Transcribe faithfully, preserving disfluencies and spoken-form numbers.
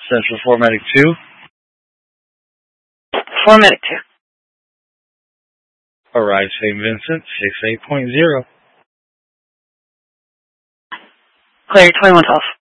Central four Medic two. four Medic two. Arrive Saint Vincent, six eight point zero. Clear twenty-one twelve.